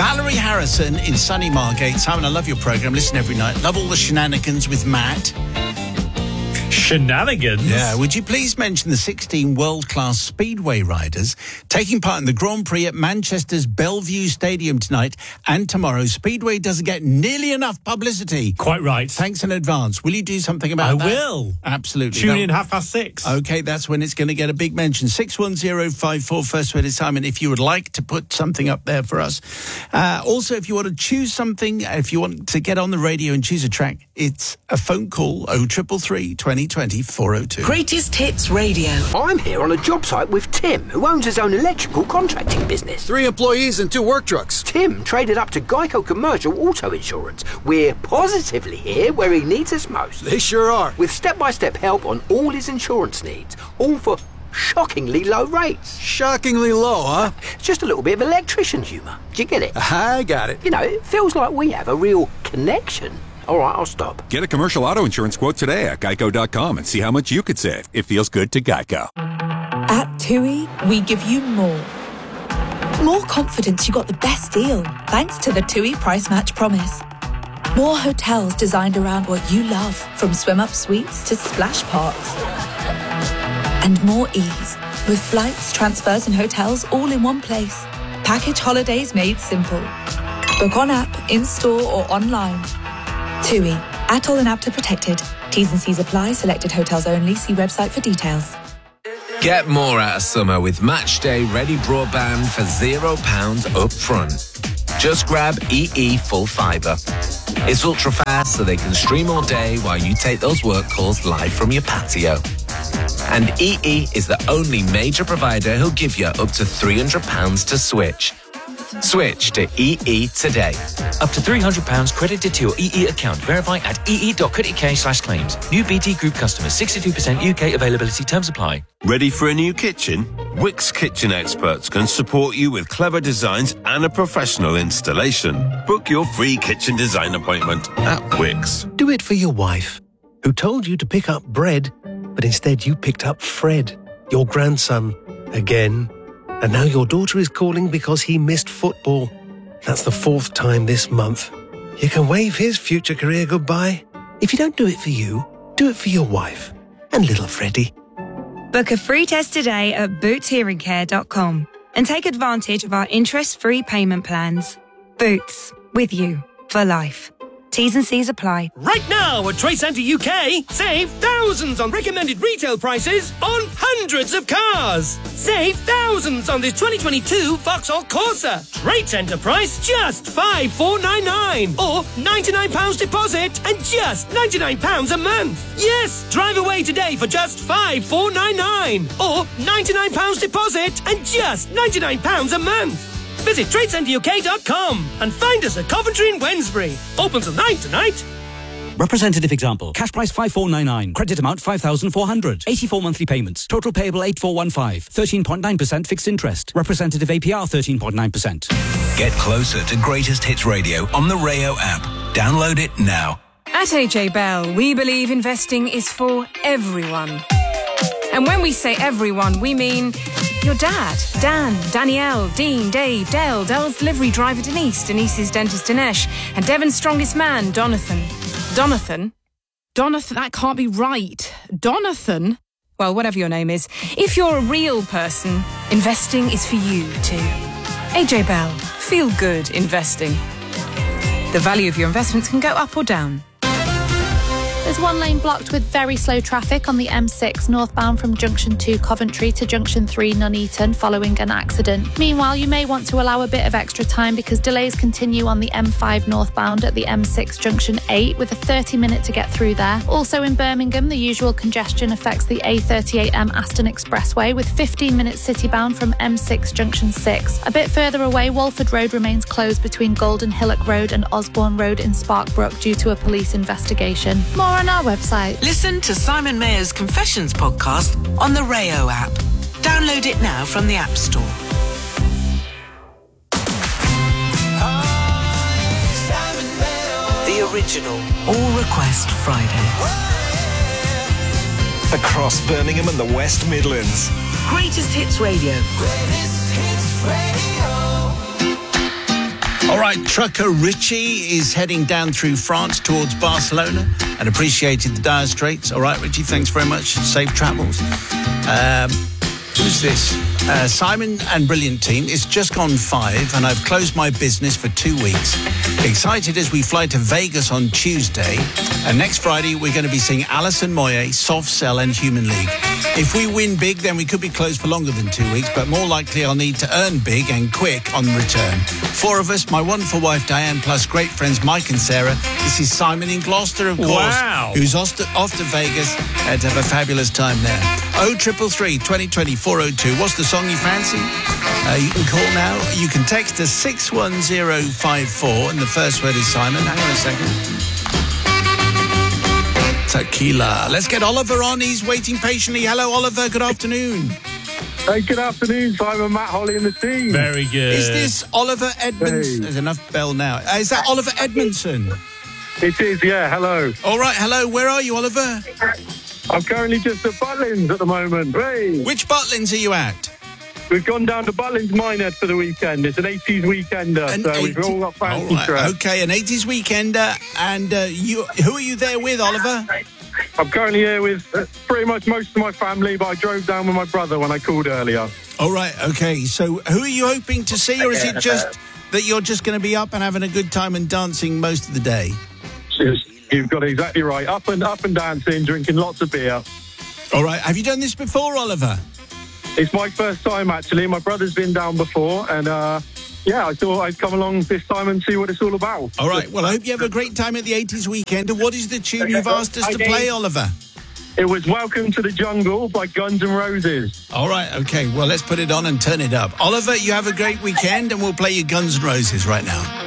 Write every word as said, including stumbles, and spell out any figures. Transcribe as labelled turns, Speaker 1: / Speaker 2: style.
Speaker 1: Valerie Harrison in sunny Margate. Simon, I love your programme. Listen every night. Love all the shenanigans with Matt.
Speaker 2: Shenanigans?
Speaker 1: Yeah, would you please mention the sixteen world-class speedway riders taking part in the Grand Prix at Manchester's Bellevue Stadium tonight and tomorrow? Speedway doesn't get nearly enough publicity.
Speaker 2: Quite right.
Speaker 1: Thanks in advance. Will you do something about
Speaker 2: I
Speaker 1: that?
Speaker 2: I will.
Speaker 1: Absolutely.
Speaker 2: Tune
Speaker 1: That'll...
Speaker 2: in half past six.
Speaker 1: OK, that's when it's going to get a big mention. six one zero five four, first word is Simon, if you would like to put something up there for us. Uh, also, if you want to choose something, if you want to get on the radio and choose a track, it's a phone call, oh three three three, twenty twenty, four oh two.
Speaker 3: Greatest Hits Radio.
Speaker 4: I'm here on a job site with Tim, who owns his own electrical contracting business.
Speaker 5: Three employees and two work trucks.
Speaker 4: Tim traded up to Geico Commercial Auto Insurance. We're positively here where he needs us most.
Speaker 5: They sure are.
Speaker 4: With step-by-step help on all his insurance needs, all for shockingly low rates.
Speaker 5: Shockingly low, huh?
Speaker 4: Just a little bit of electrician humour. Do you get it?
Speaker 5: I got it.
Speaker 4: You know, it feels like we have a real connection. All right, I'll stop.
Speaker 6: Get a commercial auto insurance quote today at geico dot com and see how much you could save. It feels good to Geico.
Speaker 3: At TUI, we give you more. More confidence you got the best deal, thanks to the TUI Price Match Promise. More hotels designed around what you love, from swim-up suites to splash parks. And more ease, with flights, transfers and hotels all in one place. Package holidays made simple. Book on app, in-store or online. TUI. Atoll and APTA protected. T's and C's apply. Selected hotels only. See website for details.
Speaker 7: Get more out of summer with Matchday Ready Broadband for zero pounds up front. Just grab E E Full Fibre. It's ultra fast so they can stream all day while you take those work calls live from your patio. And E E is the only major provider who'll give you up to three hundred pounds to switch. Switch to E E today.
Speaker 8: Up to three hundred pounds credited to your E E account. Verify at ee dot co dot uk slash claims. New B T Group customers. sixty-two percent U K availability. Terms apply.
Speaker 9: Ready for a new kitchen? Wix Kitchen Experts can support you with clever designs and a professional installation. Book your free kitchen design appointment at Wix.
Speaker 10: Do it for your wife, who told you to pick up bread, but instead you picked up Fred, your grandson, again. And now your daughter is calling because he missed football. That's the fourth time this month. You can wave his future career goodbye. If you don't do it for you, do it for your wife and little Freddie.
Speaker 11: Book a free test today at boots hearing care dot com and take advantage of our interest-free payment plans. Boots, with you for life. T's and C's apply.
Speaker 12: Right now at Trade Centre U K, save thousands on recommended retail prices on hundreds of cars. Save thousands on this twenty twenty-two Vauxhall Corsa. Trade Centre price just five thousand four hundred ninety-nine pounds or ninety-nine pounds deposit and just ninety-nine pounds a month. Yes, drive away today for just five thousand four hundred ninety-nine pounds or ninety-nine pounds deposit and just ninety-nine pounds a month. Visit trade centre U K dot com and find us at Coventry and Wednesbury. Open till nine tonight.
Speaker 13: Representative example. Cash price five thousand four hundred ninety-nine. Credit amount five thousand four hundred. eighty-four monthly payments. Total payable eight thousand four hundred fifteen. thirteen point nine percent fixed interest. Representative A P R thirteen point nine percent.
Speaker 14: Get closer to Greatest Hits Radio on the Rayo app. Download it now.
Speaker 15: At A J Bell, we believe investing is for everyone. And when we say everyone, we mean your dad, Dan, Danielle, Dean, Dave, Dale, Dell's delivery driver Denise, Denise's dentist Dinesh, and Devon's strongest man, Donathan. Donathan? Donathan, that can't be right. Donathan? Well, whatever your name is. If you're a real person, investing is for you too. A J Bell, feel good investing. The value of your investments can go up or down.
Speaker 16: There's one lane blocked with very slow traffic on the M six northbound from Junction two Coventry to Junction three Nuneaton following an accident. Meanwhile, you may want to allow a bit of extra time because delays continue on the M five northbound at the M six Junction eight with a thirty minute to get through there. Also in Birmingham, the usual congestion affects the A thirty-eight M Aston Expressway with fifteen minutes citybound from M six Junction six. A bit further away, Walford Road remains closed between Golden Hillock Road and Osborne Road in Sparkbrook due to a police investigation. More on our website.
Speaker 3: Listen to Simon Mayer's Confessions podcast on the Rayo app. Download it now from the App Store. The original All Request Friday.
Speaker 17: Across Birmingham and the West Midlands.
Speaker 3: Greatest Hits Radio.
Speaker 17: Greatest Hits Radio.
Speaker 1: All right, trucker Richie is heading down through France towards Barcelona and appreciated the dire straits. All right, Richie, thanks very much. Safe travels. Um, who's this? Uh, Simon and Brilliant Team. It's just gone five and I've closed my business for two weeks. Excited as we fly to Vegas on Tuesday. And next Friday, we're going to be seeing Alison Moyet, Soft Cell and Human League. If we win big, then we could be closed for longer than two weeks, but more likely I'll need to earn big and quick on return. Four of us, my wonderful wife Diane, plus great friends Mike and Sarah. This is Simon in Gloucester, of course,
Speaker 12: Wow.
Speaker 1: who's off to, off to Vegas uh, to have a fabulous time there. oh triple three, twenty twenty, four oh two. What's the song you fancy? Uh, you can call now. You can text us six one zero five four, and the first word is Simon. Hang on a second. Tequila. Let's get Oliver on. He's waiting patiently. Hello, Oliver. Good afternoon.
Speaker 2: Hey, good afternoon, Simon, Matt, Holly and the team.
Speaker 12: Very good.
Speaker 1: Is this Oliver Edmondson?
Speaker 2: Hey.
Speaker 1: There's enough bell now. Uh, is that Oliver Edmondson?
Speaker 2: It is, yeah, hello.
Speaker 1: All right, hello. Where are you, Oliver?
Speaker 2: I'm currently just at Butlins at the moment. Hey.
Speaker 1: Which Butlins are you at?
Speaker 2: We've gone down to Butlins Minehead for the weekend. It's an eighties weekender,
Speaker 1: An
Speaker 2: so we've
Speaker 1: eighty-
Speaker 2: all got fancy
Speaker 1: All right,
Speaker 2: dress.
Speaker 1: okay, an eighties weekender. And uh, you, who are you there with, Oliver?
Speaker 2: I'm currently here with uh, pretty much most of my family, but I drove down with my brother when I called earlier.
Speaker 1: All right, okay. So who are you hoping to see, or is it just that you're just going to be up and having a good time and dancing most of the day?
Speaker 2: You've got it exactly right. Up and up and dancing, drinking lots of beer.
Speaker 1: All right. Have you done this before, Oliver?
Speaker 2: It's my first time, actually. My brother's been down before, and uh, yeah, I thought I'd come along this time and see what it's all about.
Speaker 1: All right. Well, I hope you have a great time at the eighties weekend. And what is the tune you've asked us to play, Oliver?
Speaker 2: It was Welcome to the Jungle by Guns N' Roses.
Speaker 1: All right. Okay. Well, let's put it on and turn it up. Oliver, you have a great weekend, and we'll play you Guns N' Roses right now.